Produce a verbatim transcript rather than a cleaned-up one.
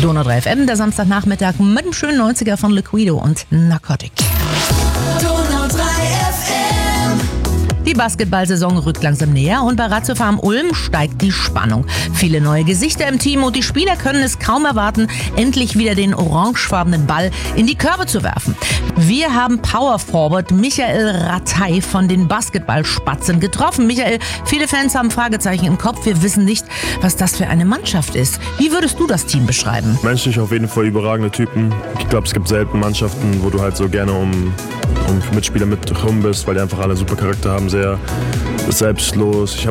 Donau drei F M, der Samstagnachmittag mit dem schönen neunziger von Liquido und Narcotic. Donau drei F M. Die Basketballsaison rückt langsam näher und bei Ratio Farm Ulm steigt die Spannung. Viele neue Gesichter im Team und die Spieler können es kaum erwarten, endlich wieder den orangefarbenen Ball in die Körbe zu werfen. Wir haben Power Forward Michael Rattay von den Basketballspatzen getroffen. Michael, viele Fans haben Fragezeichen im Kopf. Wir wissen nicht, was das für eine Mannschaft ist. Wie würdest du das Team beschreiben? Menschlich auf jeden Fall überragende Typen. Ich glaube, es gibt selten Mannschaften, wo du halt so gerne um, um Mitspieler mit rum bist, weil die einfach alle super Charakter haben, sehr selbstlos. Ich